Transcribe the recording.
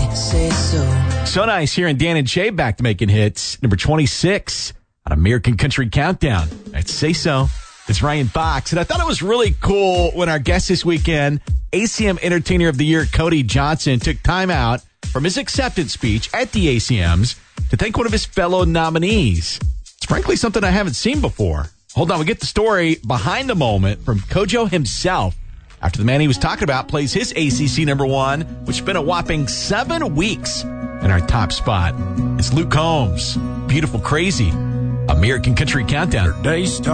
say so. So nice hearing Dan and Shay back to making hits. Number 26 on American Country Countdown. That's Say So. It's Ryan Fox. And I thought it was really cool when our guest this weekend, ACM Entertainer of the Year, Cody Johnson, took time out from his acceptance speech at the ACMs to thank one of his fellow nominees. It's frankly something I haven't seen before. Hold on, we get the story behind the moment from Kojo himself after the man he was talking about plays his ACC number one, which spent a whopping 7 weeks in our top spot. It's Luke Combs. Beautiful Crazy. American Country Countdown.